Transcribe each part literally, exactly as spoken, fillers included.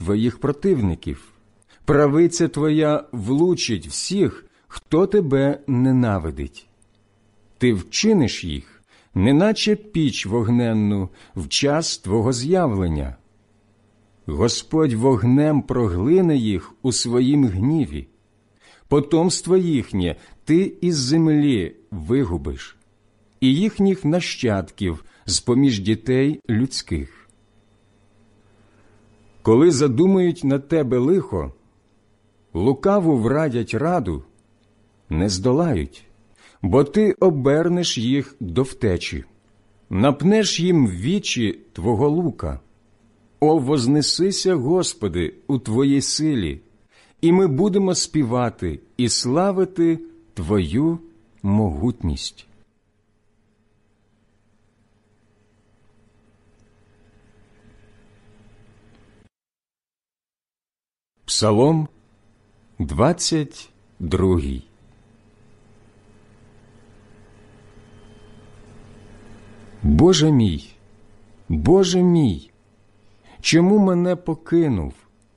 твоїх противників. Правиця твоя влучить всіх, хто тебе ненавидить. Ти вчиниш їх, неначе піч вогненну в час твого з'явлення. Господь вогнем проглине їх у своїм гніві. Потомство їхнє ти із землі вигубиш, і їхніх нащадків з-поміж дітей людських. Коли задумають на тебе лихо, лукаву врадять раду, не здолають, бо ти обернеш їх до втечі, напнеш їм в вічі твого лука. О, вознесися, Господи, у Твоїй силі, і ми будемо співати і славити Твою могутність. Псалом двадцять другий. Боже мій, Боже мій, чому мене покинув?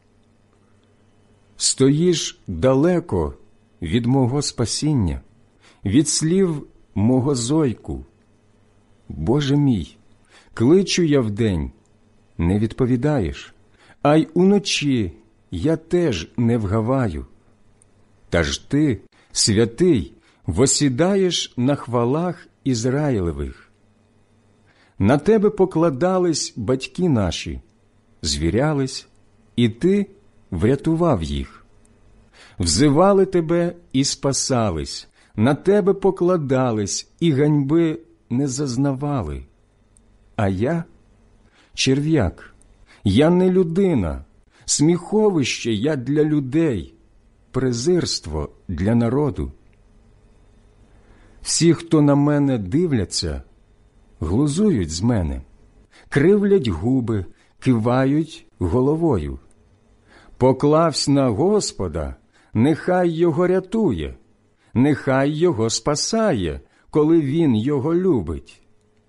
Стоїш далеко від мого спасіння, від слів мого зойку. Боже мій, кличу я вдень, не відповідаєш, а й уночі я теж не вгаваю. Та ж ти, святий, восідаєш на хвалах Ізраїлевих. На тебе покладались батьки наші, звірялись, і ти врятував їх. Взивали тебе і спасались, на тебе покладались і ганьби не зазнавали. А я – черв'як, я не людина, сміховище я для людей, презирство для народу. Всі, хто на мене дивляться, глузують з мене, кривлять губи, кивають головою. Поклавсь на Господа, нехай його рятує, нехай його спасає, коли він його любить.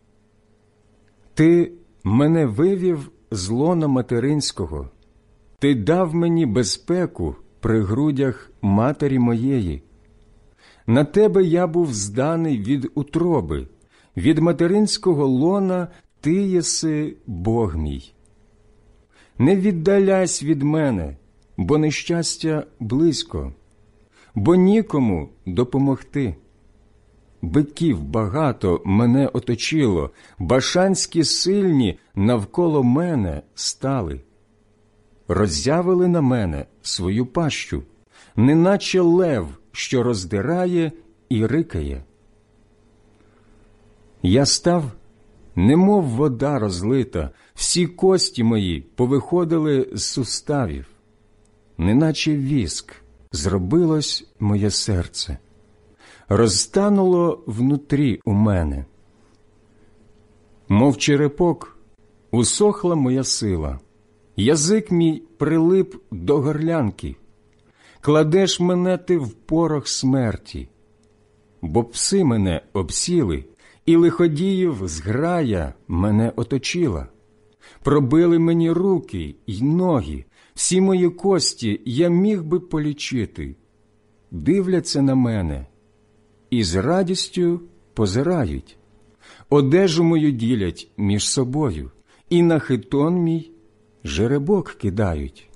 Ти мене вивів з лона материнського, ти дав мені безпеку при грудях матері моєї. На тебе я був зданий від утроби, від материнського лона ти єси Бог мій. Не віддаляйся від мене, бо нещастя близько, бо нікому допомогти. Биків багато мене оточило, башанські сильні навколо мене стали. Роззявили на мене свою пащу, неначе лев, що роздирає і рикає. Я став, немов вода розлита, всі кості мої повиходили з суставів. Неначе віск зробилось моє серце, розтануло внутрі у мене. Мов черепок, усохла моя сила, язик мій прилип до горлянки. Кладеш мене ти в порох смерті, бо пси мене обсіли, і лиходіїв зграя мене оточила. Пробили мені руки й ноги, всі мої кості я міг би полічити. Дивляться на мене і з радістю позирають. Одежу мою ділять між собою, і на хитон мій жеребок кидають.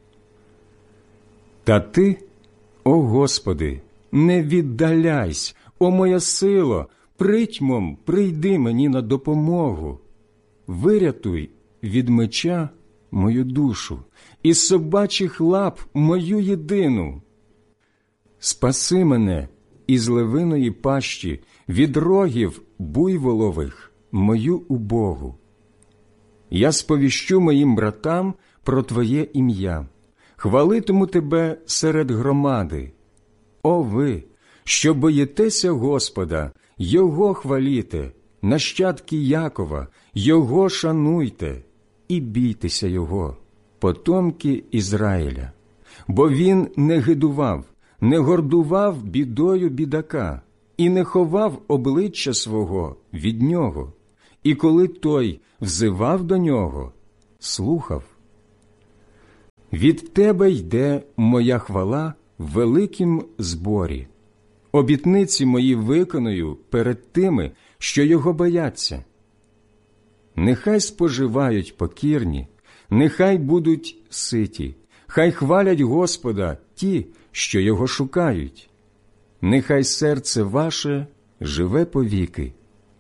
Та ти, о Господи, не віддаляйсь, о моя сило, притьмом прийди мені на допомогу. Вирятуй від меча мою душу, із собачих лап мою єдину. Спаси мене із левиної пащі, від рогів буйволових мою убогу. Я сповіщу моїм братам про Твоє ім'я, хвалитиму Тебе серед громади. О ви, що боїтеся Господа, Його хваліте, нащадки Якова, Його шануйте і бійтеся Його, потомки Ізраїля. Бо Він не гидував, не гордував бідою бідака і не ховав обличчя свого від нього, і коли той взивав до нього, слухав. Від Тебе йде моя хвала в великім зборі. Обітниці мої виконую перед тими, що його бояться. Нехай споживають покірні, нехай будуть ситі, хай хвалять Господа ті, що його шукають. Нехай серце ваше живе повіки.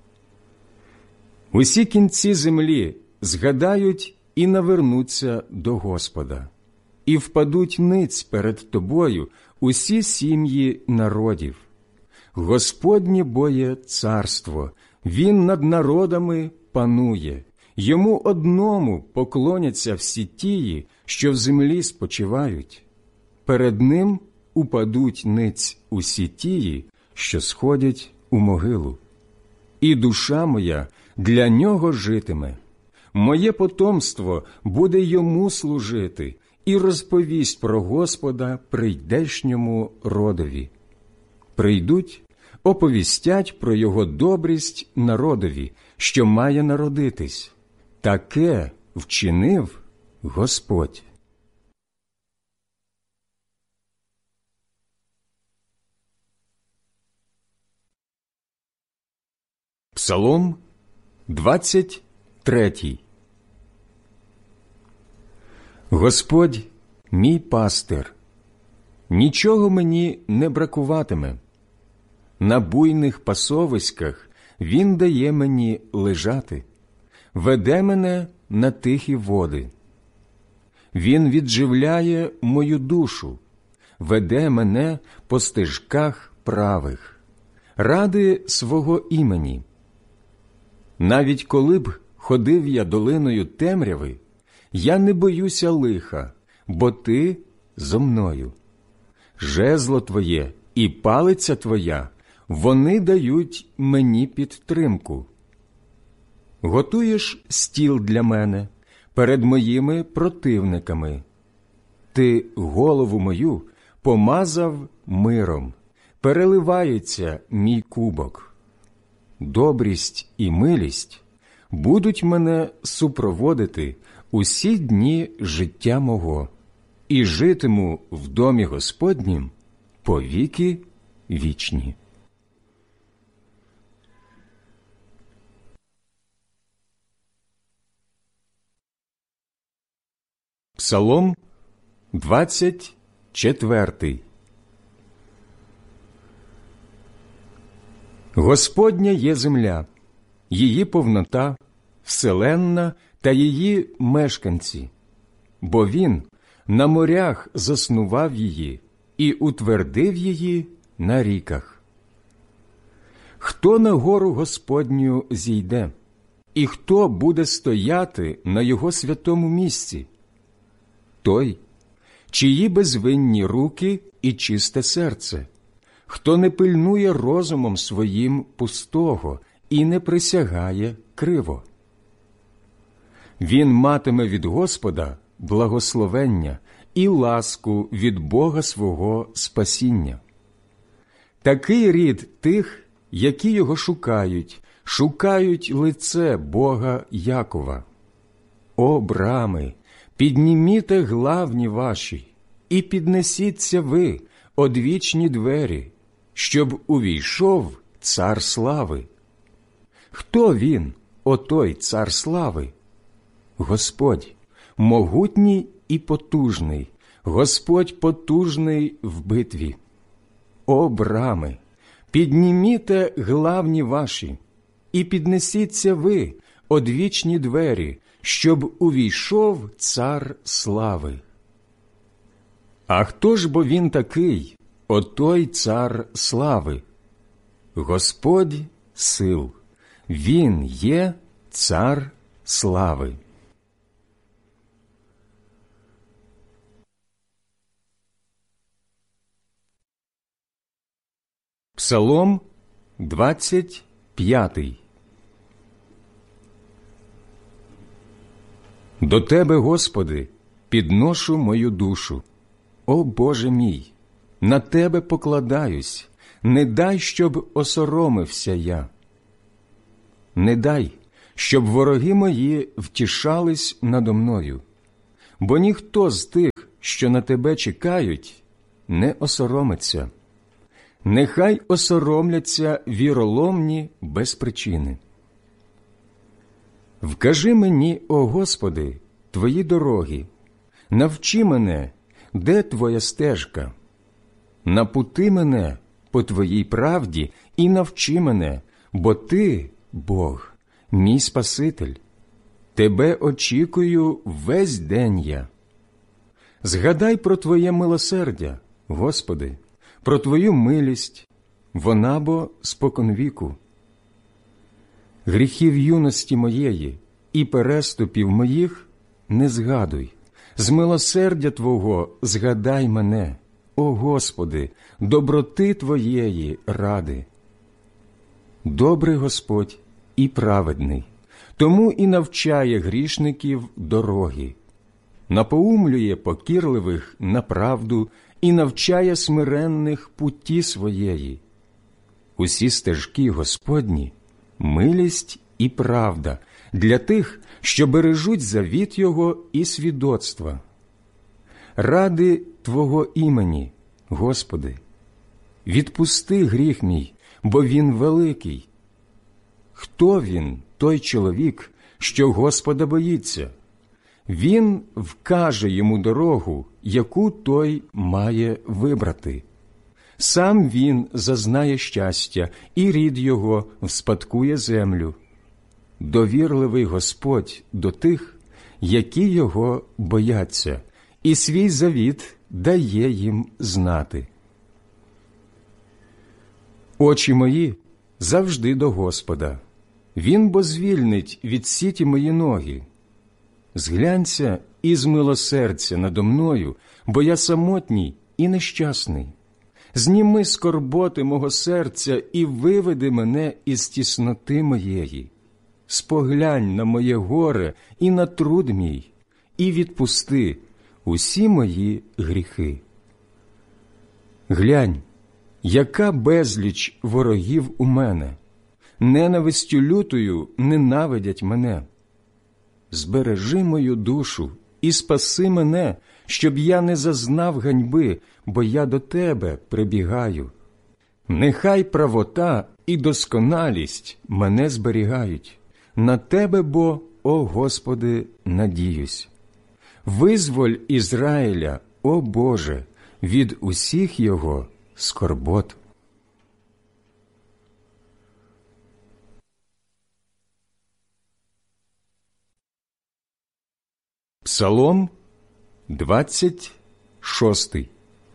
Усі кінці землі згадають і навернуться до Господа, і впадуть ниць перед Тобою усі сім'ї народів. Господнє бо є царство, Він над народами панує. Йому одному поклоняться всі тії, що в землі спочивають. Перед Ним упадуть ниць усі тії, що сходять у могилу. І душа моя для Нього житиме. Моє потомство буде Йому служити і розповість про Господа прийдешньому родові. Прийдуть, оповістять про Його добрість народові, що має народитись. Таке вчинив Господь. Псалом двадцять третій. Господь – мій пастир, нічого мені не бракуватиме. На буйних пасовиськах Він дає мені лежати, веде мене на тихі води. Він відживляє мою душу, веде мене по стежках правих, ради свого імені. Навіть коли б ходив я долиною темряви, я не боюся лиха, бо Ти зо мною. Жезло Твоє і палиця Твоя, вони дають мені підтримку. Готуєш стіл для мене перед моїми противниками. Ти голову мою помазав миром, переливається мій кубок. Добрість і милість будуть мене супроводити усі дні життя мого, і житиму в домі Господнім повіки вічні. Псалом двадцять четвертий. Господня є земля, її повнота, вселенна та її мешканці, бо Він на морях заснував її і утвердив її на ріках. Хто на гору Господню зійде, і хто буде стояти на його святому місці? Той, чиї безвинні руки і чисте серце, хто не пильнує розумом своїм пустого і не присягає криво. Він матиме від Господа благословення і ласку від Бога свого спасіння. Такий рід тих, які його шукають, шукають лице Бога Якова. О, брами, підніміте главні ваші, і піднесіться ви, одвічні двері, щоб увійшов цар слави. Хто він, отой цар слави? Господь, могутній і потужний, Господь потужний в битві. О, брами, підніміте главні ваші, і піднесіться ви, одвічні двері, щоб увійшов цар слави. А хто ж бо він такий, отой цар слави? Господь сил, він є цар слави. Псалом двадцять п'ятий. До Тебе, Господи, підношу мою душу. О Боже мій, на Тебе покладаюсь, не дай, щоб осоромився я. Не дай, щоб вороги мої втішались надо мною, бо ніхто з тих, що на тебе чекають, не осоромиться. Нехай осоромляться віроломні без причини. Вкажи мені, о Господи, Твої дороги, навчи мене, де Твоя стежка. Напути мене по Твоїй правді і навчи мене, бо Ти, Бог, мій Спаситель. Тебе очікую весь день я. Згадай про Твоє милосердя, Господи, про Твою милість, вона бо споконвіку. Гріхів юності моєї і переступів моїх не згадуй. З милосердя Твого згадай мене, о Господи, доброти Твоєї ради. Добрий Господь і праведний, тому і навчає грішників дороги, напоумлює покірливих на правду і навчає смиренних путі своєї. Усі стежки Господні – милість і правда для тих, що бережуть завіт Його і свідоцтва. Ради Твого імені, Господи, відпусти гріх мій, бо він великий. Хто він, той чоловік, що Господа боїться? Він вкаже йому дорогу, яку той має вибрати. Сам він зазнає щастя, і рід його вспадкує землю. Довірливий Господь до тих, які його бояться, і свій завіт дає їм знати. Очі мої завжди до Господа, Він бо звільнить від сіті мої ноги. Зглянься і змилосердься надо мною, бо я самотній і нещасний. Зніми скорботи мого серця і виведи мене із тісноти моєї. Споглянь на моє горе і на труд мій, і відпусти усі мої гріхи. Глянь, яка безліч ворогів у мене, ненавистю лютою ненавидять мене. Збережи мою душу і спаси мене, щоб я не зазнав ганьби, бо я до Тебе прибігаю. Нехай правота і досконалість мене зберігають. На Тебе бо, о Господи, надіюсь. Визволь Ізраїля, о Боже, від усіх його скорбот. Псалом двадцять шостий.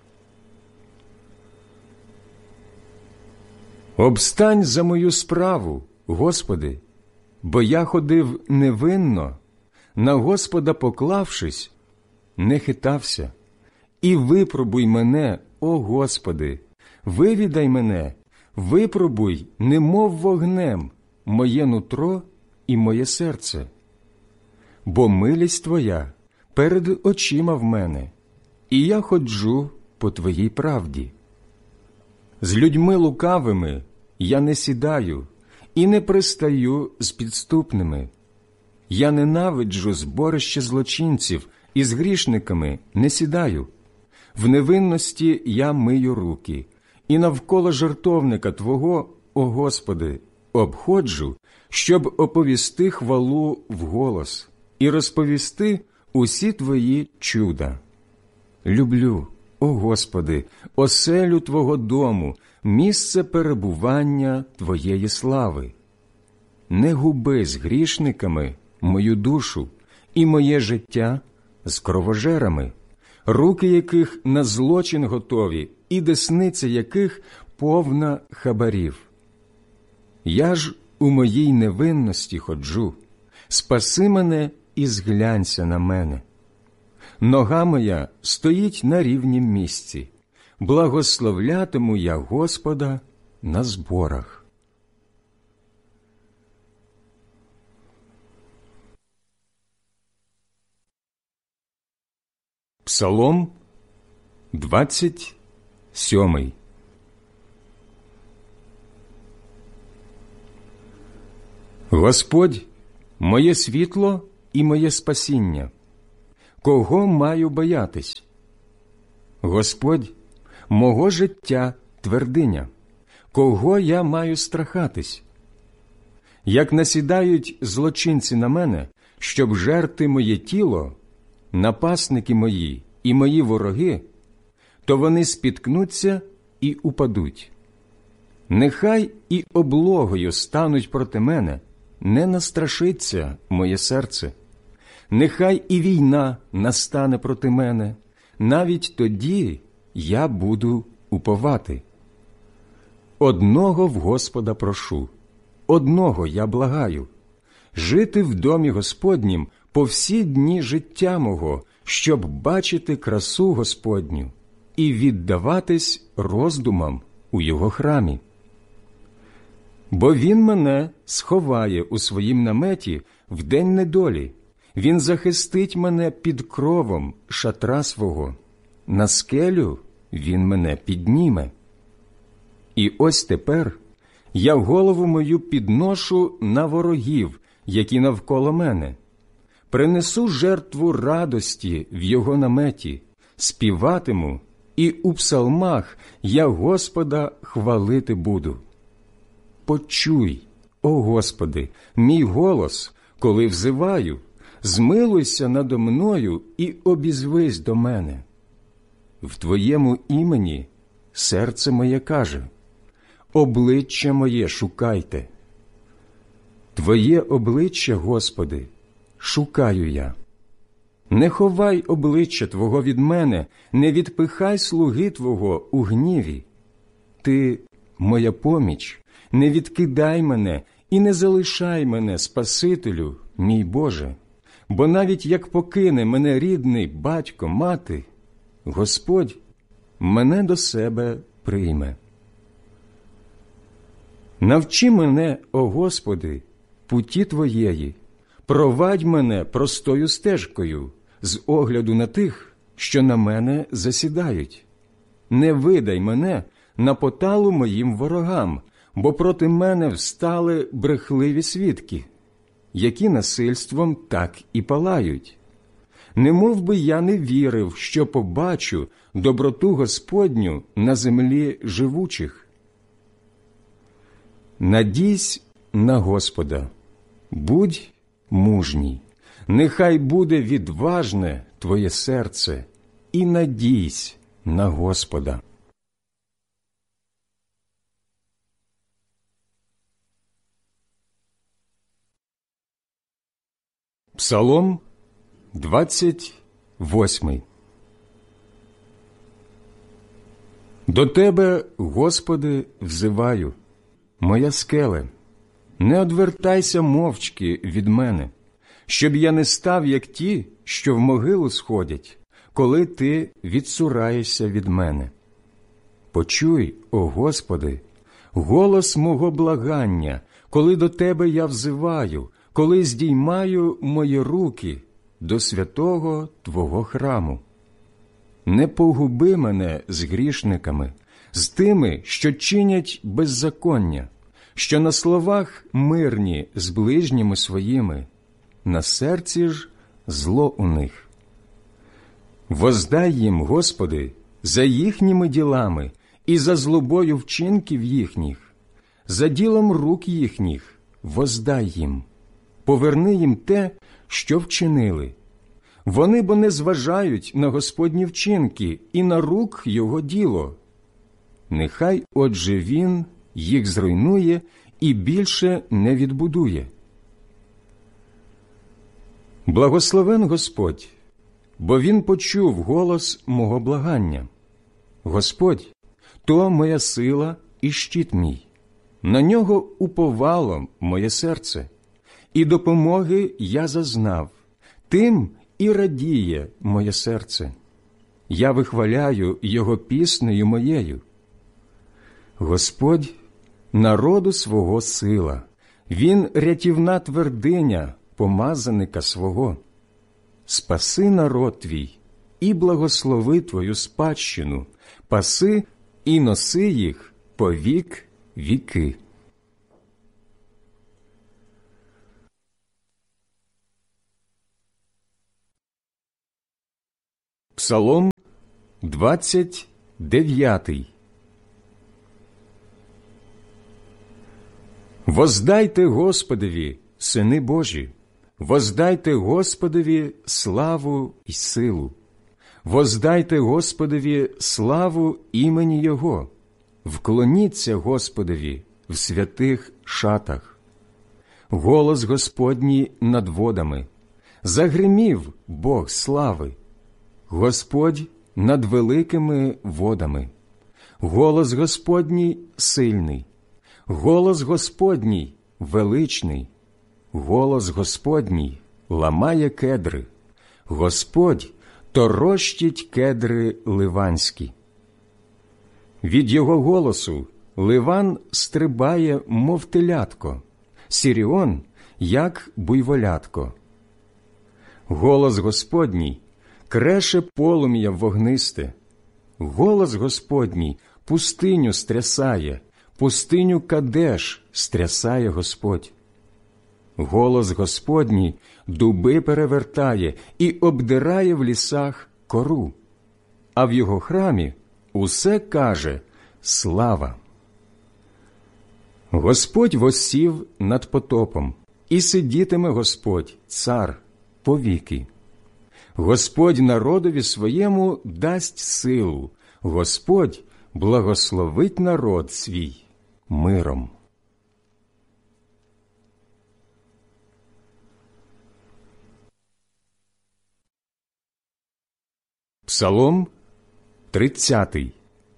Обстань за мою справу, Господи, бо я ходив невинно, на Господа поклавшись, не хитався. І випробуй мене, о Господи, вивідай мене, випробуй, немов вогнем, моє нутро і моє серце. Бо милість Твоя перед очима в мене, і я ходжу по Твоїй правді. З людьми лукавими я не сідаю і не пристаю з підступними. Я ненавиджу зборище злочинців і з грішниками не сідаю. В невинності я мию руки, і навколо жертовника Твого, о Господи, обходжу, щоб оповісти хвалу вголос і розповісти усі Твої чуда. Люблю, о Господи, оселю Твого дому, місце перебування Твоєї слави. Не губи з грішниками мою душу і моє життя з кровожерами, руки яких на злочин готові і десниця яких повна хабарів. Я ж у моїй невинності ходжу, спаси мене і зглянься на мене. Нога моя стоїть на рівнім місці, благословлятиму я Господа на зборах. Псалом двадцять сьомий. Господь – моє світло і моє спасіння. Кого маю боятись? Господь – мого життя твердиня. Кого я маю страхатись? Як насідають злочинці на мене, щоб жерти моє тіло, напасники мої і мої вороги, то вони спіткнуться і упадуть. Нехай і облогою стануть проти мене, не настрашиться моє серце. Нехай і війна настане проти мене, навіть тоді я буду уповати. Одного в Господа прошу, одного я благаю – жити в домі Господнім по всі дні життя мого, щоб бачити красу Господню і віддаватись роздумам у Його храмі. Бо Він мене сховає у своїм наметі в день недолі, Він захистить мене під кровом шатра свого, на скелю Він мене підніме. І ось тепер я голову мою підношу на ворогів, які навколо мене. Принесу жертву радості в Його наметі, співатиму, і у псалмах я Господа хвалити буду. Почуй, о Господи, мій голос, коли взиваю, змилуйся надо мною і обізвись до мене. В Твоєму імені серце моє каже, обличчя моє шукайте. Твоє обличчя, Господи, шукаю я. Не ховай обличчя Твого від мене, не відпихай слуги Твого у гніві. Ти – моя поміч, не відкидай мене і не залишай мене, Спасителю, мій Боже. Бо навіть як покине мене рідний батько, мати, Господь мене до себе прийме. Навчи мене, о Господи, путі Твоєї, провадь мене простою стежкою з огляду на тих, що на мене засідають. Не видай мене на поталу моїм ворогам, бо проти мене встали брехливі свідки, які насильством так і палають. Немов би я не вірив, що побачу доброту Господню на землі живучих. Надійсь на Господа, будь мужній, нехай буде відважне твоє серце, і надійсь на Господа. Псалом двадцять восьмий. До Тебе, Господи, взиваю, моя скеле, не одвертайся мовчки від мене, щоб я не став, як ті, що в могилу сходять, коли Ти відсураєшся від мене. Почуй, о Господи, голос мого благання, коли до Тебе я взиваю, коли здіймаю мої руки до святого Твого храму. Не погуби мене з грішниками, з тими, що чинять беззаконня, що на словах мирні з ближніми своїми, на серці ж зло у них. Воздай їм, Господи, за їхніми ділами і за злобою вчинків їхніх, за ділом рук їхніх воздай їм, поверни їм те, що вчинили. Вони бо не зважають на Господні вчинки і на рук Його діло. Нехай, отже, Він їх зруйнує і більше не відбудує. Благословен Господь, бо Він почув голос мого благання. Господь – то моя сила і щит мій. На нього уповало моє серце, і допомоги я зазнав. Тим і радіє моє серце. Я вихваляю Його піснею моєю. Господь – народу свого сила, Він рятівна твердиня помазаника свого. Спаси народ твій і благослови твою спадщину, паси і носи їх по вік віки. Псалом двадцять дев'ятий. Воздайте Господові, сини Божі, воздайте Господові славу й силу. Воздайте Господові славу імені Його, вклоніться Господові в святих шатах. Голос Господній над водами, загримів Бог слави, Господь над великими водами. Голос Господній сильний, голос Господній величний, голос Господній ламає кедри, Господь торощить кедри ливанські. Від його голосу Ливан стрибає, мов телятко, Сіріон, як буйволятко. Голос Господній креше полум'я вогнисте, голос Господній пустиню стрясає, пустиню Кадеш стрясає Господь. Голос Господній дуби перевертає і обдирає в лісах кору, а в його храмі усе каже слава. Господь воссів над потопом, і сидітиме Господь, цар, повіки. Господь народові своєму дасть силу, Господь благословить народ свій миром. Псалом тридцятий.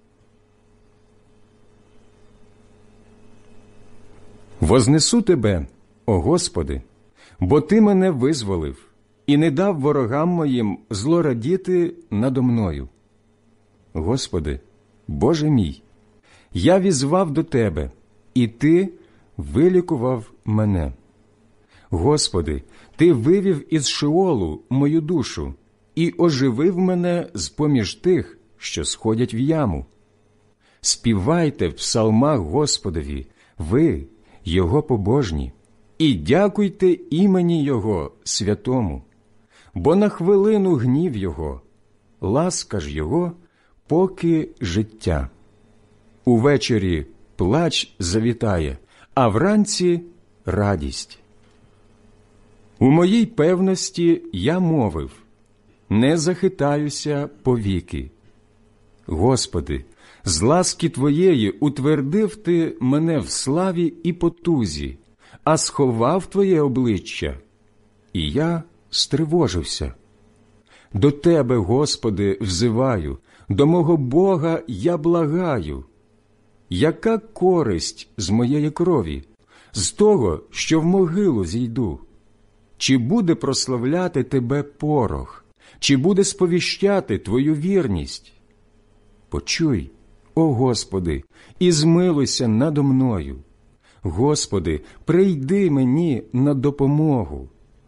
Вознесу Тебе, о Господи, бо Ти мене визволив і не дав ворогам моїм злорадіти надо мною. Господи, Боже мій, я візвав до Тебе, і Ти вилікував мене. Господи, Ти вивів із Шеолу мою душу і оживив мене з-поміж тих, що сходять в яму. Співайте в псалмах Господові, ви, Його побожні, і дякуйте імені Його святому, бо на хвилину гнів Його, ласка ж Його, поки життя. Увечері плач завітає, а вранці радість. У моїй певності я мовив, не захитаюся повіки. Господи, з ласки Твоєї утвердив Ти мене в славі і потузі, а сховав Твоє обличчя, і я стривожився. До Тебе, Господи, взиваю, до мого Бога я благаю. Яка користь з моєї крові, з того, що в могилу зійду? Чи буде прославляти Тебе порох? Чи буде сповіщати Твою вірність? Почуй, о Господи, і змилуйся надо мною. Господи, прийди мені на допомогу.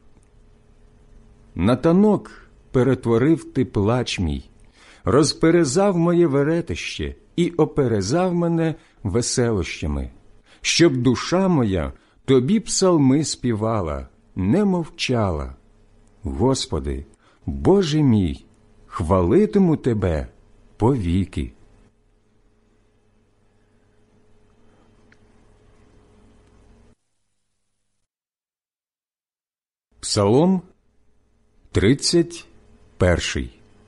На танок перетворив Ти плач мій, розперезав моє веретище і оперезав мене веселощами, щоб душа моя Тобі псалми співала, не мовчала. Господи, Боже мій, хвалитиму Тебе повіки. Псалом тридцять перший.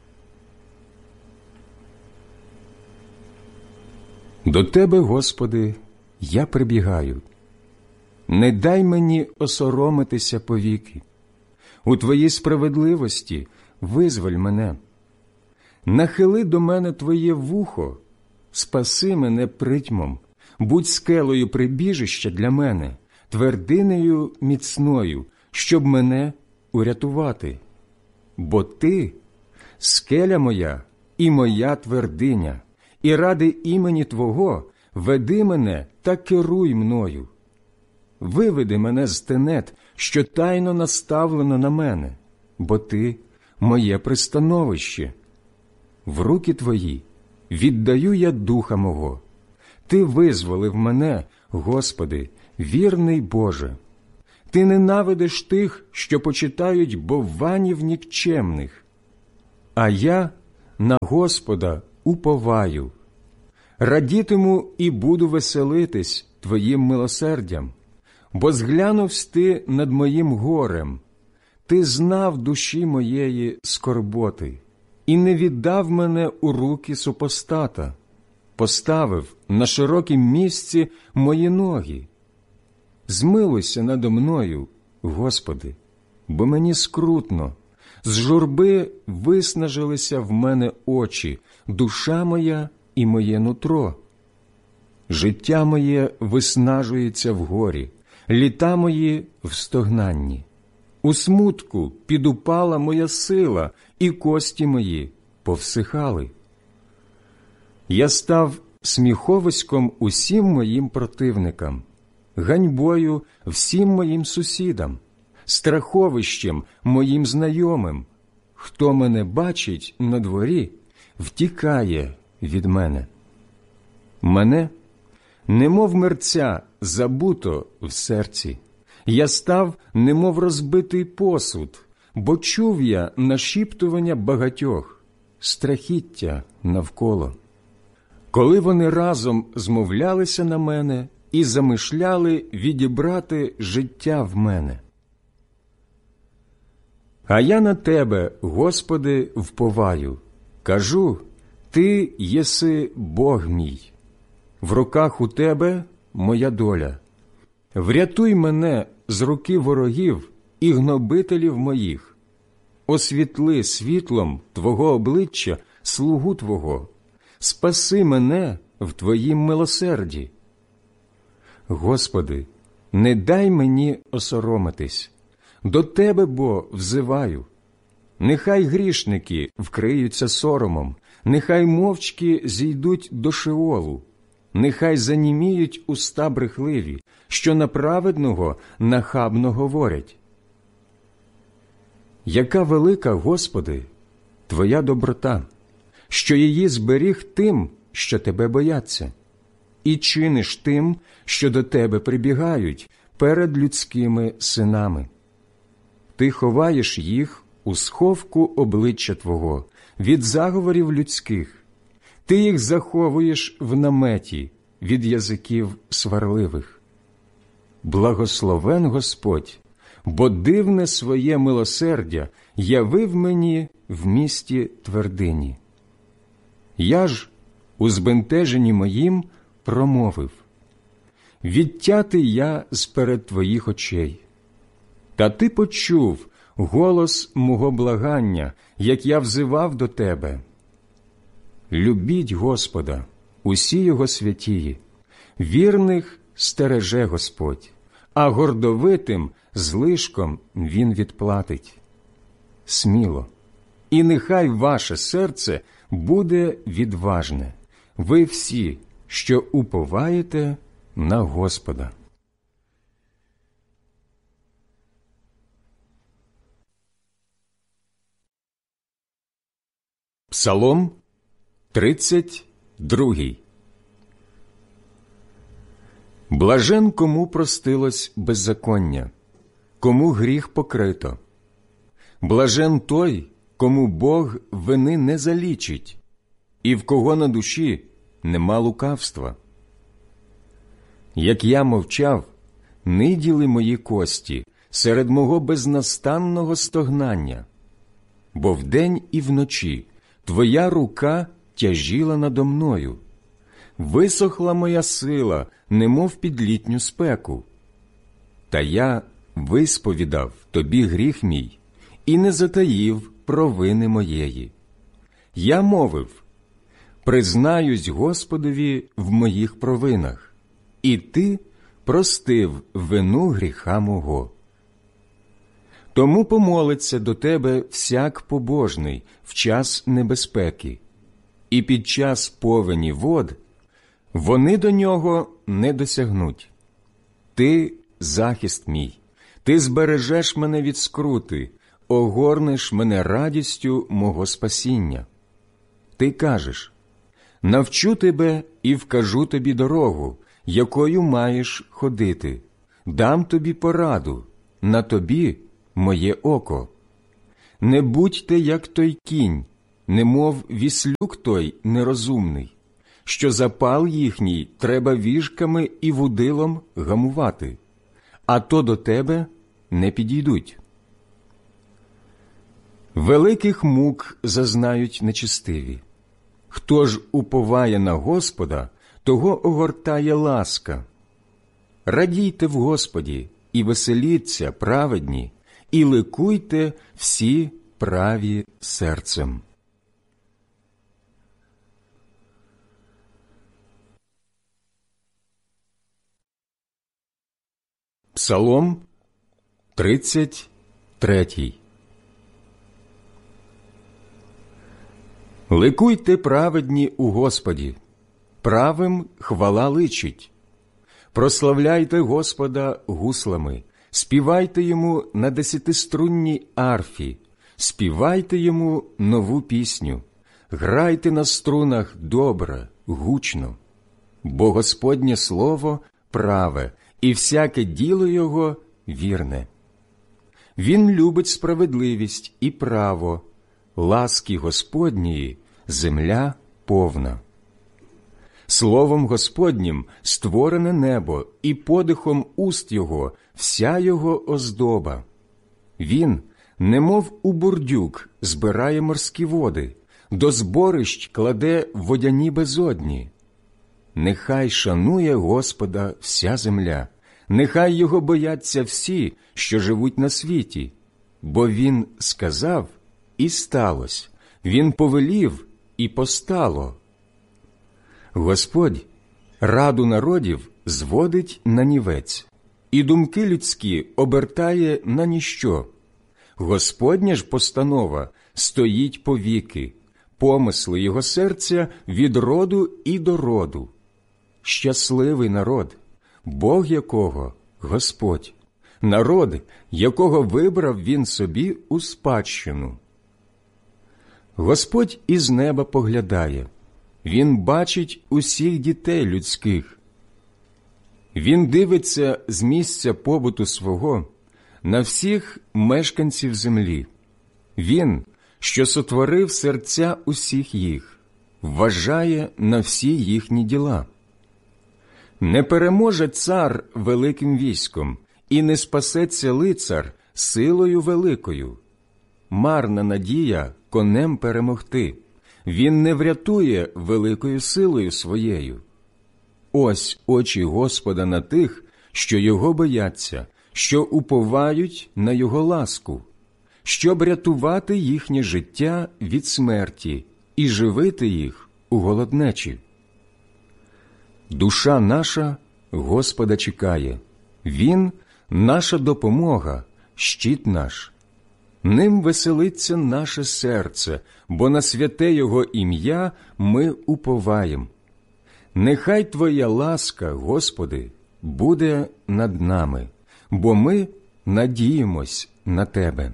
До Тебе, Господи, я прибігаю. Не дай мені осоромитися повіки. У Твоїй справедливості визволь мене. Нахили до мене Твоє вухо, спаси мене притьмом, будь скелею прибіжища для мене, твердинею міцною, щоб мене урятувати. Бо Ти – скеля моя і моя твердиня, і ради імені Твого веди мене та керуй мною. Виведи мене з тенет, що тайно наставлено на мене, бо Ти – моє пристановище. В руки Твої віддаю я духа мого. Ти визволив мене, Господи, вірний Боже. Ти ненавидиш тих, що почитають бовванів нікчемних. А я на Господа уповаю. Радітиму і буду веселитись Твоїм милосердям, бо зглянувсь Ти над моїм горем. Ти знав душі моєї скорботи і не віддав мене у руки супостата, поставив на широкім місці мої ноги. Змилуйся надо мною, Господи, бо мені скрутно, з журби виснажилися в мене очі, душа моя і моє нутро. Життя моє виснажується в горі, літа мої в стогнанні. У смутку підупала моя сила, і кості мої повсихали. Я став сміховиськом усім моїм противникам, ганьбою всім моїм сусідам, страховищем моїм знайомим. Хто мене бачить на дворі, втікає від мене. Мене, немов мерця, забуто в серці. Я став, немов розбитий посуд, бо чув я нашіптування багатьох, страхіття навколо. Коли вони разом змовлялися на мене і замишляли відібрати життя в мене. А я на Тебе, Господи, вповаю, кажу, Ти єси Бог мій. В руках у Тебе моя доля. Врятуй мене з руки ворогів і гнобителів моїх. Освітли світлом Твого обличчя слугу Твого. Спаси мене в Твоїм милосерді. Господи, не дай мені осоромитись. До Тебе, бо, взиваю. Нехай грішники вкриються соромом, нехай мовчки зійдуть до Шеолу. Нехай заніміють уста брехливі, що на праведного нахабно говорять. Яка велика, Господи, Твоя доброта, що її зберіг тим, що Тебе бояться, і чиниш тим, що до Тебе прибігають перед людськими синами. Ти ховаєш їх у сховку обличчя Твого від заговорів людських. Ти їх заховуєш в наметі від язиків сварливих. Благословен Господь, бо дивне своє милосердя явив мені в місті твердині. Я ж, у збентеженні моїм, промовив: відтятий я з-перед Твоїх очей. Та Ти почув голос мого благання, як я взивав до Тебе. Любіть Господа, усі Його святії, вірних стереже Господь, а гордовитим злишком Він відплатить. Сміло, і нехай ваше серце буде відважне, ви всі, що уповаєте на Господа. Псалом тридцять другий. Блажен, кому простилось беззаконня, кому гріх покрито. Блажен той, кому Бог вини не залічить, і в кого на душі нема лукавства. Як я мовчав, ниділи мої кості серед мого безнастанного стогнання, бо вдень і вночі Твоя рука тяжіла надо мною. Висохла моя сила, немов під літню спеку. Та я висповідав Тобі гріх мій і не затаїв провини моєї. Я мовив: признаюсь Господові в моїх провинах, і Ти простив вину гріха мого. Тому помолиться до Тебе всяк побожний в час небезпеки, і під час повені вод вони до нього не досягнуть. Ти – захист мій, Ти збережеш мене від скрути, огорнеш мене радістю мого спасіння. Ти кажеш: навчу тебе і вкажу тобі дорогу, якою маєш ходити, дам тобі пораду, на тобі моє око. Не будьте, як той кінь, немов віслюк той нерозумний, що запал їхній треба віжками і вудилом гамувати, а то до тебе не підійдуть. Великих мук зазнають нечестиві. Хто ж уповає на Господа, того огортає ласка. Радійте в Господі і веселіться, праведні, і ликуйте всі праві серцем. Псалом тридцять третій. Ликуйте, праведні, у Господі, правим хвала личить. Прославляйте Господа гуслами, співайте йому на десятиструнній арфі, співайте йому нову пісню, грайте на струнах добре, гучно. Бо Господнє слово праве, і всяке діло його вірне. Він любить справедливість і право, ласки Господньої земля повна. Словом Господнім створене небо, і подихом уст його вся його оздоба. Він, немов у бурдюк, збирає морські води, до зборищ кладе водяні безодні. Нехай шанує Господа вся земля, нехай його бояться всі, що живуть на світі. Бо він сказав, і сталося, він повелів, і постало. Господь раду народів зводить на нівець, і думки людські обертає на ніщо. Господня ж постанова стоїть повіки, помисли його серця від роду і до роду. Щасливий народ, Бог якого – Господь, народ, якого вибрав він собі у спадщину. Господь із неба поглядає, він бачить усіх дітей людських. Він дивиться з місця побуту свого на всіх мешканців землі. Він, що сотворив серця усіх їх, вважає на всі їхні діла. Не переможе цар великим військом, і не спасеться лицар силою великою. Марна надія конем перемогти, він не врятує великою силою своєю. Ось очі Господа на тих, що його бояться, що уповають на його ласку, щоб рятувати їхнє життя від смерті і живити їх у голоднечі. Душа наша Господа чекає, він – наша допомога, щит наш. Ним веселиться наше серце, бо на святе Його ім'я ми уповаєм. Нехай Твоя ласка, Господи, буде над нами, бо ми надіємось на Тебе.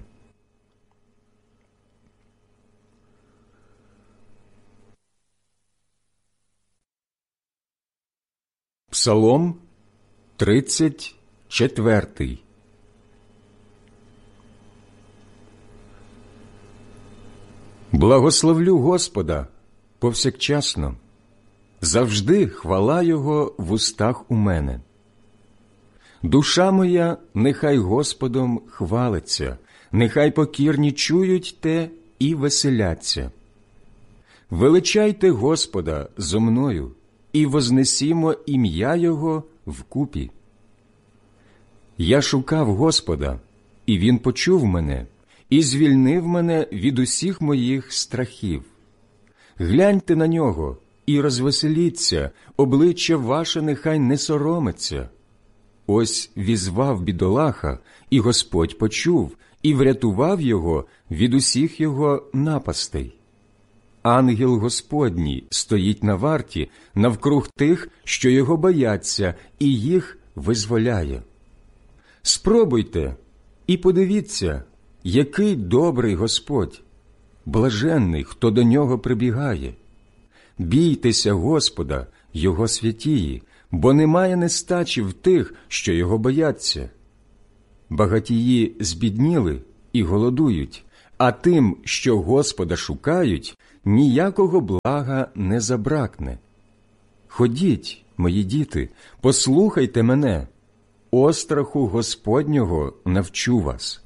Псалом тридцять четвертий. Благословлю Господа повсякчасно, завжди хвала Його в устах у мене. Душа моя нехай Господом хвалиться, нехай покірні чують те і веселяться. Величайте Господа зо мною, і вознесімо ім'я Його вкупі. Я шукав Господа, і Він почув мене, і звільнив мене від усіх моїх страхів. Гляньте на нього і розвеселіться, обличчя ваше нехай не соромиться. Ось візвав бідолаха, і Господь почув, і врятував його від усіх його напастей. Ангел Господній стоїть на варті навкруг тих, що його бояться, і їх визволяє. Спробуйте і подивіться, який добрий Господь, блаженний, хто до нього прибігає. Бійтеся Господа, Його святії, бо немає нестачі в тих, що його бояться. Багатії збідніли і голодують, а тим, що Господа шукають, ніякого блага не забракне. Ходіть, мої діти, послухайте мене, остраху Господнього навчу вас.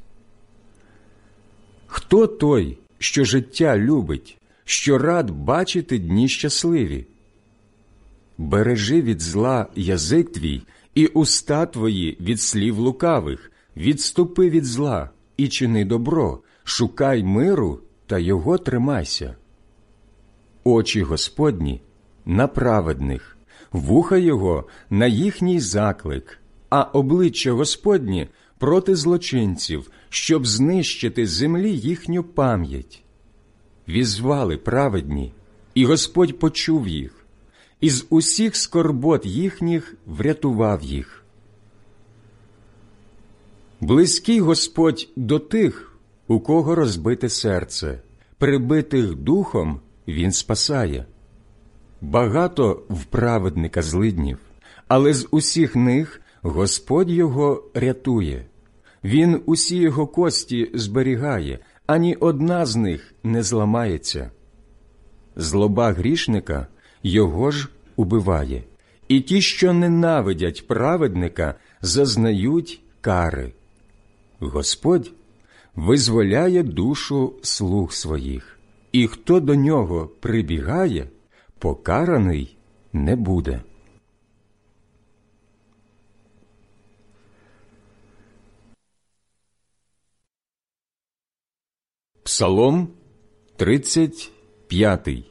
Хто той, що життя любить, що рад бачити дні щасливі? Бережи від зла язик твій і уста твої від слів лукавих, відступи від зла і чини добро, шукай миру та його тримайся. Очі Господні на праведних, вуха його на їхній заклик, а обличчя Господнє проти злочинців, щоб знищити з землі їхню пам'ять. Візвали праведні, і Господь почув їх, із усіх скорбот їхніх врятував їх. Близький Господь до тих, у кого розбите серце, прибитих духом Він спасає. Багато в праведника злиднів, але з усіх них Господь його рятує. Він усі його кості зберігає, ані одна з них не зламається. Злоба грішника його ж убиває, і ті, що ненавидять праведника, зазнають кари. Господь визволяє душу слуг своїх, і хто до нього прибігає, покараний не буде. Псалом тридцять п'ятий.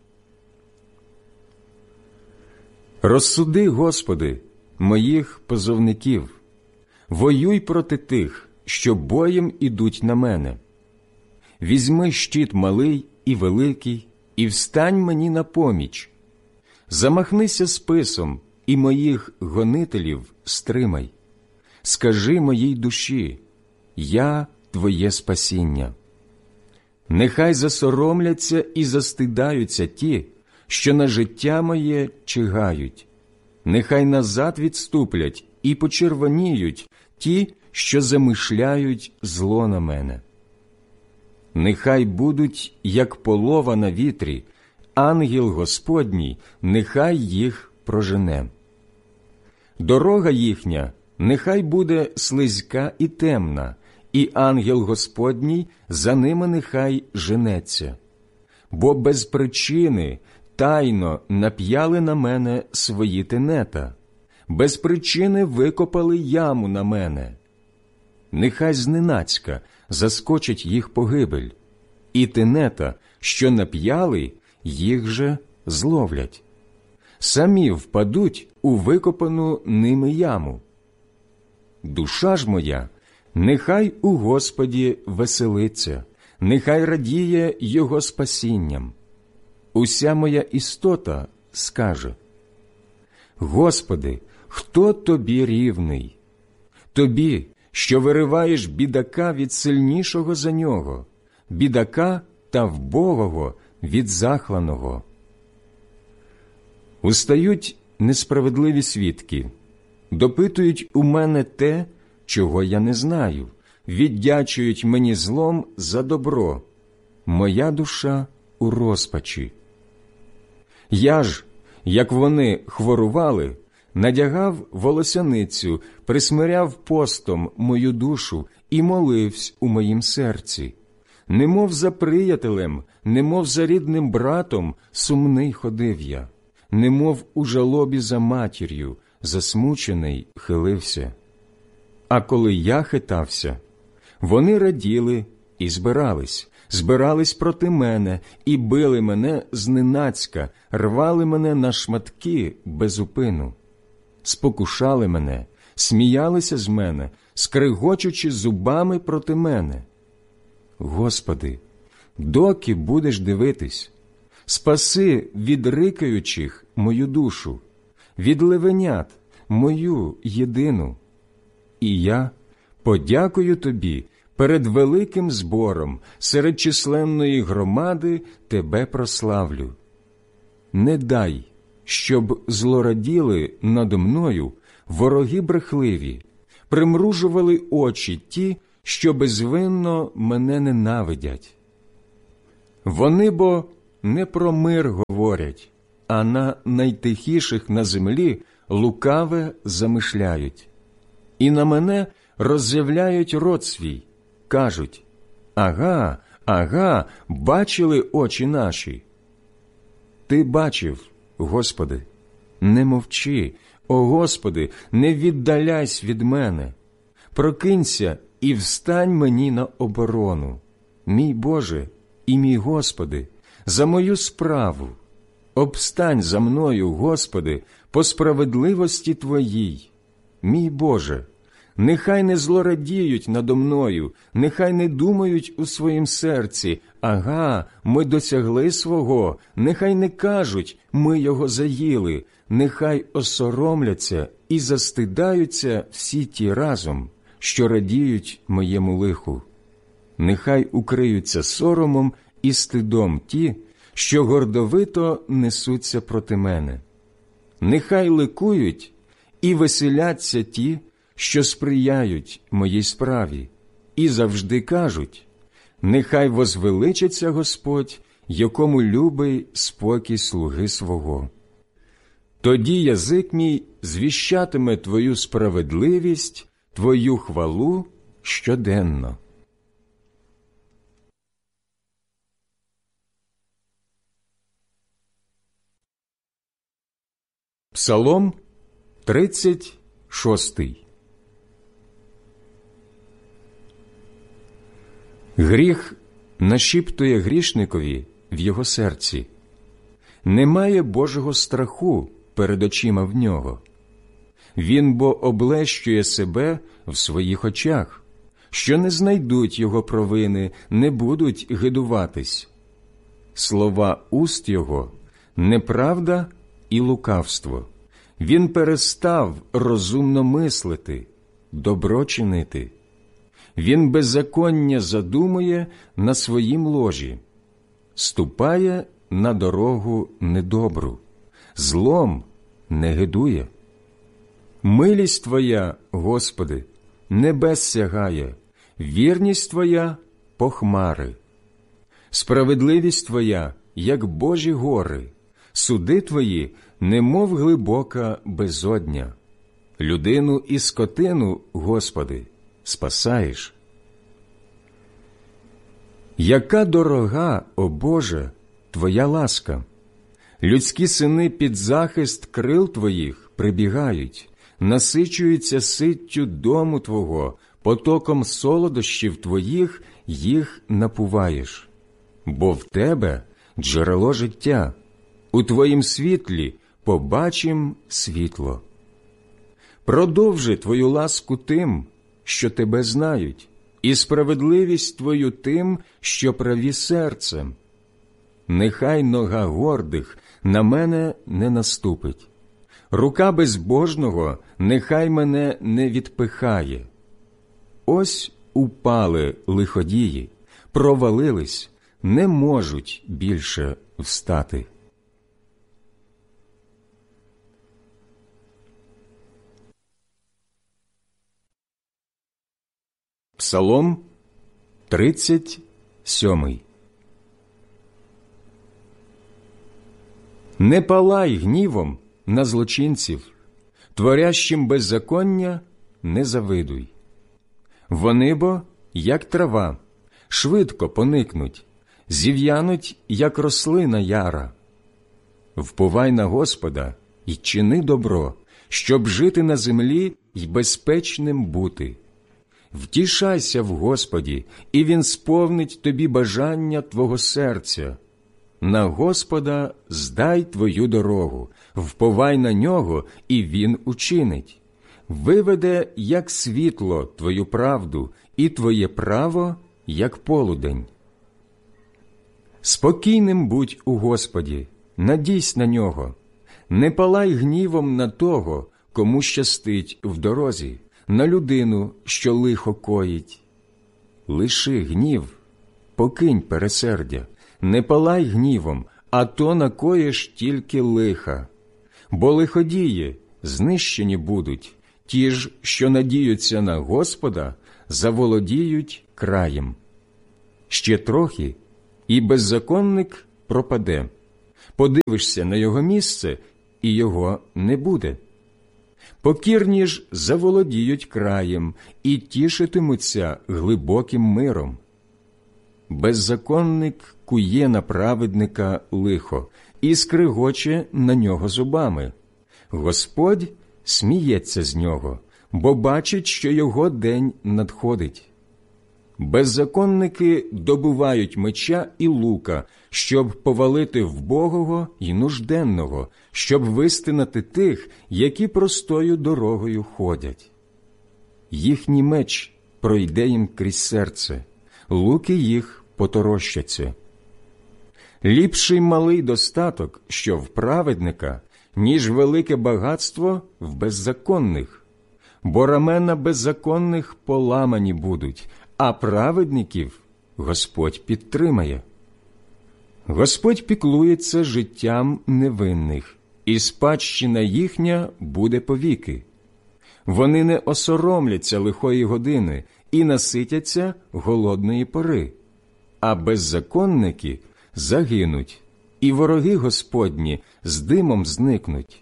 Розсуди, Господи, моїх позовників, воюй проти тих, що боєм ідуть на мене. Візьми щит малий і великий, і встань мені на поміч. Замахнися списом, і моїх гонителів стримай. Скажи моїй душі: я Твоє спасіння. Нехай засоромляться і застидаються ті, що на життя моє чигають. Нехай назад відступлять і почервоніють ті, що замишляють зло на мене. Нехай будуть, як полова на вітрі, ангел Господній нехай їх прожене. Дорога їхня нехай буде слизька і темна, і ангел Господній за ними нехай женеться. Бо без причини тайно нап'яли на мене свої тенета, без причини викопали яму на мене. Нехай зненацька заскочить їх погибель, і тенета, що нап'яли, їх же зловлять. Самі впадуть у викопану ними яму. Душа ж моя нехай у Господі веселиться, нехай радіє Його спасінням. Уся моя істота скаже: Господи, хто Тобі рівний? Тобі, що вириваєш бідака від сильнішого за нього, бідака та вбогого від захланого. Устають несправедливі свідки, допитують у мене те, чого я не знаю, віддячують мені злом за добро. Моя душа у розпачі. Я ж, як вони хворували, надягав волосяницю, присмиряв постом мою душу і моливсь у моїм серці. Немов за приятелем, немов за рідним братом сумний ходив я, немов у жалобі за матір'ю, засмучений хилився. А коли я хитався, вони раділи і збирались, збирались проти мене і били мене зненацька, рвали мене на шматки без упину. Спокушали мене, сміялися з мене, скригочучи зубами проти мене. Господи, доки будеш дивитись? Спаси від рикаючих мою душу, від левенят мою єдину. І я подякую Тобі перед великим збором, серед численної громади Тебе прославлю. Не дай, щоб злораділи надо мною вороги брехливі, примружували очі ті, що безвинно мене ненавидять. Вони бо не про мир говорять, а на найтихіших на землі лукаве замишляють. І на мене роззявляють рот свій, кажуть: ага, ага, бачили очі наші. Ти бачив, Господи, не мовчи, о Господи, не віддаляйся від мене. Прокинься і встань мені на оборону, мій Боже і мій Господи, за мою справу. Обстань за мною, Господи, по справедливості Твоїй. Мій Боже, нехай не злорадіють надо мною, нехай не думають у своїм серці: ага, ми досягли свого, нехай не кажуть: ми його заїли, нехай осоромляться і застидаються всі ті разом, що радіють моєму лиху. Нехай укриються соромом і стидом ті, що гордовито несуться проти мене. Нехай ликують і веселяться ті, що сприяють моїй справі, і завжди кажуть: нехай возвеличиться Господь, якому любий спокій слуги свого. Тоді язик мій звіщатиме Твою справедливість, Твою хвалу щоденно. Псалом тридцять шостий. Гріх нашіптує грішникові в його серці. Немає Божого страху перед очима в нього. Він бо облещує себе в своїх очах, що не знайдуть його провини, не будуть гидуватись. Слова уст його – неправда і лукавство. Він перестав розумно мислити, добро чинити. Він беззаконня задумує на своїм ложі, ступає на дорогу недобру, злом не гидує. Милість Твоя, Господи, небес сягає, вірність Твоя – по хмари. Справедливість Твоя, як Божі гори, суди Твої, немов глибока безодня. Людину і скотину, Господи, спасаєш. Яка дорога, о Боже, Твоя ласка! Людські сини під захист крил Твоїх прибігають, насичуються ситтю дому Твого, потоком солодощів Твоїх їх напуваєш. Бо в Тебе джерело життя, у Твоїм світлі побачим світло. Продовжи Твою ласку тим, що Тебе знають, і справедливість Твою тим, що праві серцем. Нехай нога гордих на мене не наступить. Рука безбожного нехай мене не відпихає. Ось упали лиходії, провалились, не можуть більше встати. Псалом тридцять сьомий. Не палай гнівом на злочинців, творящим беззаконня не завидуй. Вони бо, як трава, швидко поникнуть, зів'януть, як рослина яра. Вповай на Господа й чини добро, щоб жити на землі й безпечним бути. Втішайся в Господі, і Він сповнить тобі бажання твого серця. На Господа здай твою дорогу, вповай на Нього, і Він учинить. Виведе, як світло, твою правду, і твоє право, як полудень. Спокійним будь у Господі, надійсь на Нього. Не палай гнівом на того, кому щастить в дорозі, на людину, що лихо коїть. Лиши гнів, покинь пересердя, не палай гнівом, а то накоїш тільки лиха. Бо лиходії знищені будуть, ті ж, що надіються на Господа, заволодіють краєм. Ще трохи, і беззаконник пропаде. Подивишся на його місце, і його не буде. Покірні ж заволодіють краєм і тішитимуться глибоким миром. Беззаконник кує на праведника лихо і скригоче на нього зубами. Господь сміється з нього, бо бачить, що його день надходить. Беззаконники добувають меча і лука, щоб повалити вбогого й нужденного, щоб вистинати тих, які простою дорогою ходять. Їхній меч пройде їм крізь серце, луки їх поторощаться. Ліпший малий достаток, що в праведника, ніж велике багатство в беззаконних, бо рамена беззаконних поламані будуть, а праведників Господь підтримає. Господь піклується життям невинних, і спадщина їхня буде повіки. Вони не осоромляться лихої години і наситяться голодної пори, а беззаконники загинуть, і вороги Господні з димом зникнуть.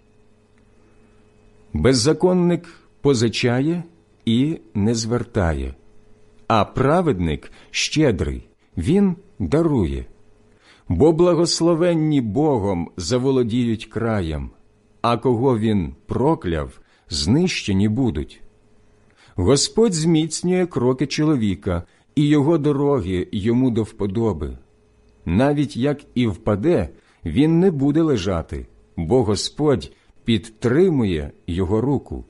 Беззаконник позичає і не звертає, а праведник щедрий, він дарує. Бо благословенні Богом заволодіють краєм, а кого він прокляв, знищені будуть. Господь зміцнює кроки чоловіка, і його дороги йому до вподоби. Навіть як і впаде, він не буде лежати, бо Господь підтримує його руку.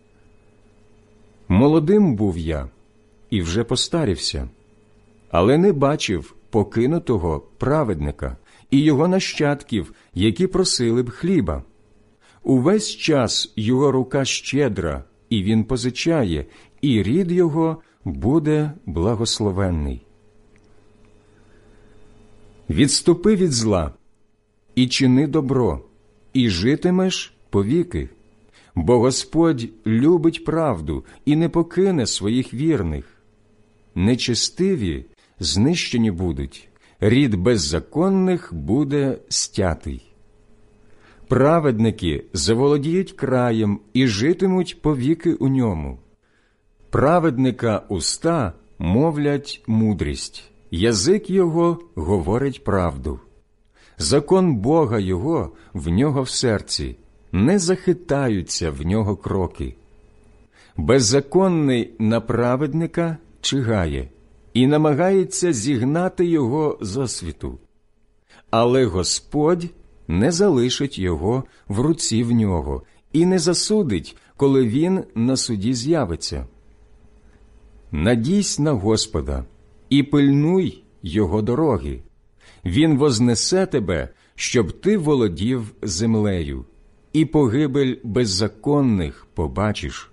Молодим був я, і вже постарівся, але не бачив покинутого праведника і його нащадків, які просили б хліба. Увесь час його рука щедра, і він позичає, і рід його буде благословенний. Відступи від зла і чини добро, і житимеш повіки. Бо Господь любить правду і не покине своїх вірних. Нечестиві знищені будуть, рід беззаконних буде стятий. Праведники заволодіють краєм і житимуть повіки у ньому. Праведника уста мовлять мудрість, язик його говорить правду. Закон Бога його в нього в серці, не захитаються в нього кроки. Беззаконний на праведника чигає і намагається зігнати його зо світу. Але Господь не залишить його в руці в нього і не засудить, коли він на суді з'явиться. Надійсь на Господа і пильнуй його дороги. Він вознесе тебе, щоб ти володів землею, і погибель беззаконних побачиш.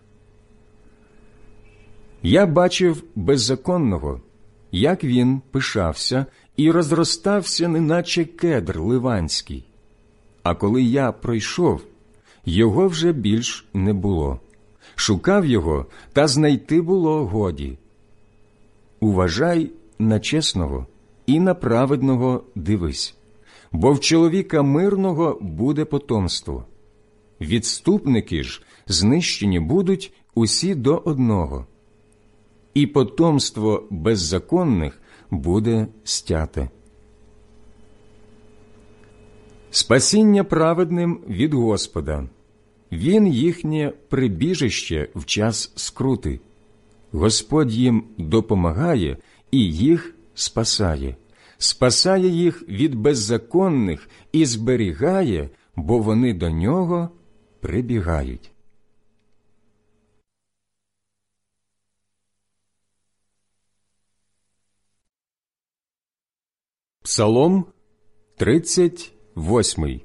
Я бачив беззаконного, як він пишався і розростався, неначе кедр ливанський. А коли я пройшов, його вже більш не було. Шукав його, та знайти було годі. Уважай на чесного і на праведного дивись, бо в чоловіка мирного буде потомство. Відступники ж знищені будуть усі до одного, і потомство беззаконних буде стяте. Спасіння праведним від Господа. Він їхнє прибіжище в час скрути. Господь їм допомагає і їх спасає. Спасає їх від беззаконних і зберігає, бо вони до нього прибігають. Псалом тридцять восьмий.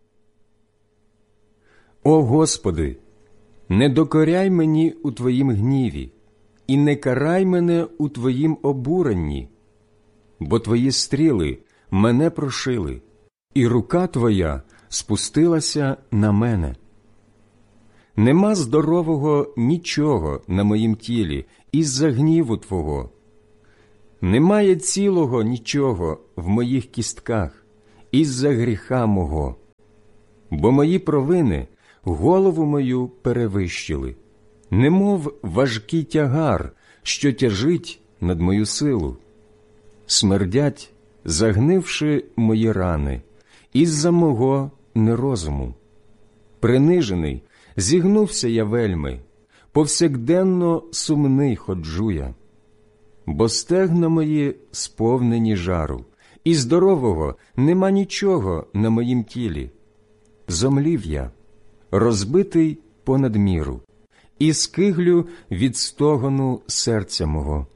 О Господи, не докоряй мені у Твоїм гніві, і не карай мене у Твоїм обуренні, бо Твої стріли мене прошили, і рука Твоя спустилася на мене. Нема здорового нічого на моїм тілі, із-за гніву Твого. Немає цілого нічого в моїх кістках із-за гріха мого, бо мої провини голову мою перевищили, немов важкий тягар, що тяжить над мою силу. Смердять, загнивши мої рани, із-за мого нерозуму. Принижений, зігнувся я вельми, повсякденно сумний ходжу я. Бо стегна мої сповнені жару, і здорового нема нічого на моїм тілі. Зомлів я, розбитий понад міру, і скиглю від стогону серця мого.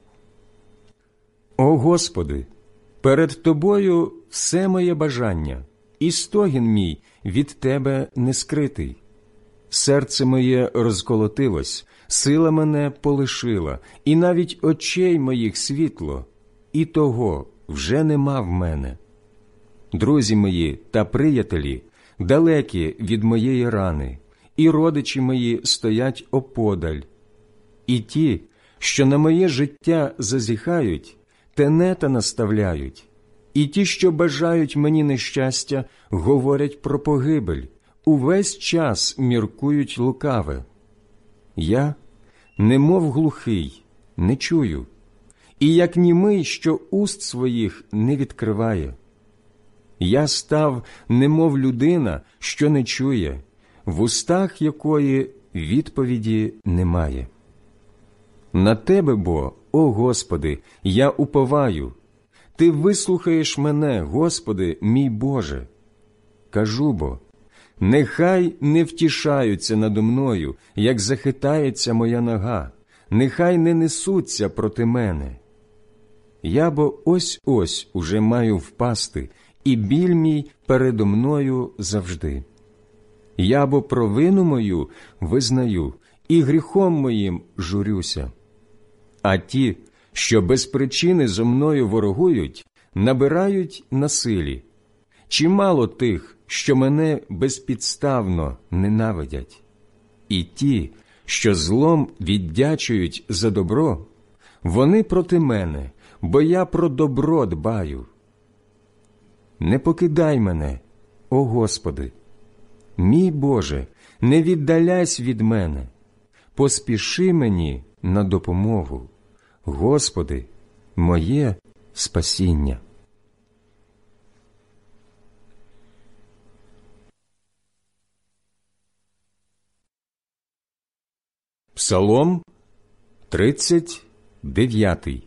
О Господи, перед Тобою все моє бажання, і стогін мій від Тебе не скритий. Серце моє розколотилось, сила мене полишила, і навіть очей моїх світло, і того вже нема в мене. Друзі мої та приятелі далекі від моєї рани, і родичі мої стоять оподаль. І ті, що на моє життя зазіхають, тенета наставляють, і ті, що бажають мені нещастя, говорять про погибель, увесь час міркують лукаве. Я, немов глухий, не чую, і як німий, що уст своїх не відкриває. Я став, немов людина, що не чує, в устах якої відповіді немає. На Тебе, бо, о Господи, я уповаю. Ти вислухаєш мене, Господи, мій Боже. Кажу бо, нехай не втішаються надо мною, як захитається моя нога, нехай не несуться проти мене. Я бо ось-ось уже маю впасти, і біль мій передо мною завжди. Я бо провину мою визнаю, і гріхом моїм журюся. А ті, що без причини зо мною ворогують, набирають на силі. Чимало тих, що мене безпідставно ненавидять. І ті, що злом віддячують за добро, вони проти мене, бо я про добро дбаю. Не покидай мене, о Господи. Мій Боже, не віддаляйся від мене. Поспіши мені на допомогу, Господи, моє спасіння. Псалом тридцять дев'ятий.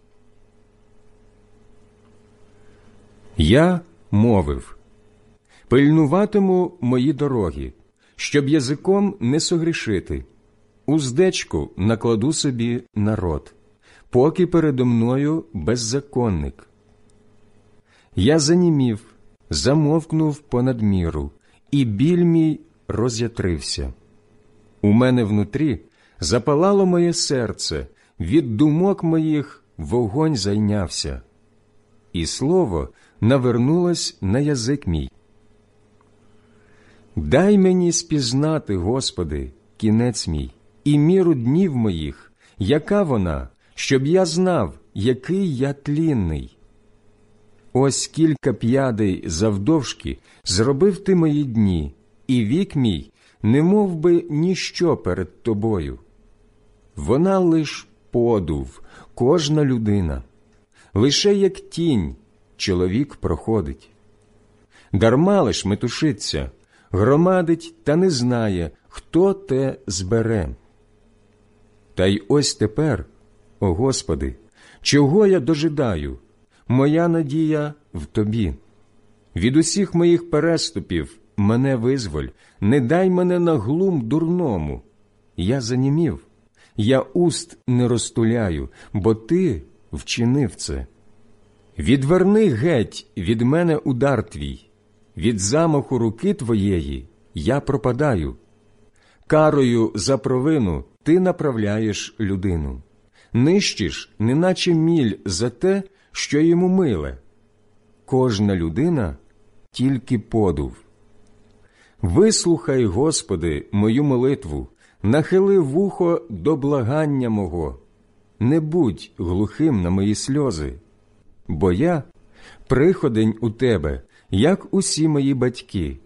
Я мовив: пильнуватиму мої дороги, щоб язиком не согрішити. Уздечку накладу собі народ, поки передо мною беззаконник. Я занімів, замовкнув понад міру, і біль мій роз'ятрився. У мене внутрі запалало моє серце, від думок моїх вогонь зайнявся, і слово навернулось на язик мій. Дай мені спізнати, Господи, кінець мій, і міру днів моїх, яка вона, щоб я знав, який я тлінний. Ось кілька п'ядей завдовжки зробив ти мої дні, і вік мій немов би ніщо перед тобою. Вона лиш подув, кожна людина, лише як тінь чоловік проходить. Дарма лиш метушиться, громадить та не знає, хто те збере. Та й ось тепер, о Господи, чого я дожидаю? Моя надія в Тобі. Від усіх моїх переступів мене визволь, не дай мене на глум дурному. Я занімів, я уст не розтуляю, бо Ти вчинив це. Відверни геть від мене удар Твій, від замаху руки Твоєї я пропадаю. Карою за провину Ти направляєш людину. Нищиш, неначе міль за те, що йому миле. Кожна людина – тільки подув. Вислухай, Господи, мою молитву, нахили вухо до благання мого. не будь глухим на мої сльози, бо я приходень у тебе, як усі мої батьки.